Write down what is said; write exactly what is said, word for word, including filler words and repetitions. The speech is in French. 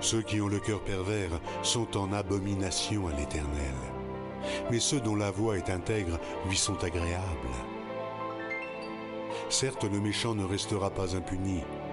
Ceux qui ont le cœur pervers sont en abomination à l'Éternel, mais ceux dont la voie est intègre lui sont agréables. Certes, le méchant ne restera pas impuni,